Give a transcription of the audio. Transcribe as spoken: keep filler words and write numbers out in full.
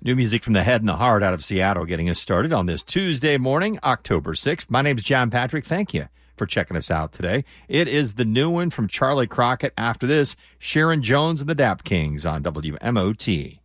New music from the Head and the Heart out of Seattle getting us started on this Tuesday morning, October sixth. My name is John Patrick. Thank you for checking us out today. It is the new one from Charlie Crockett. After this, Sharon Jones and the Dap Kings on W M O T.